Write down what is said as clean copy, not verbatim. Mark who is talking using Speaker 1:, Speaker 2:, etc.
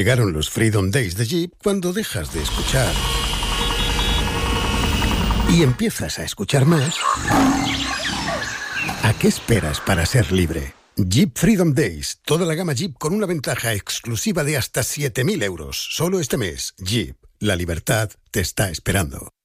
Speaker 1: Llegaron los Freedom Days de Jeep cuando dejas de escuchar y empiezas a escuchar más. ¿A qué esperas para ser libre? Jeep Freedom Days. Toda la gama Jeep con una ventaja exclusiva de hasta 7.000 euros. Solo este mes. Jeep. La libertad te está esperando.